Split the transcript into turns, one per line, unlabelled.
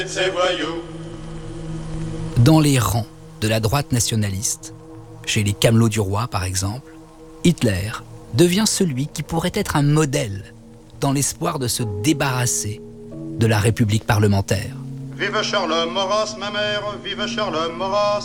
Dans les rangs de la droite nationaliste, chez les Camelots du roi par exemple, Hitler devient celui qui pourrait être un modèle dans l'espoir de se débarrasser de la République parlementaire.
Vive Charles Maurras, ma mère, vive Charles Maurras.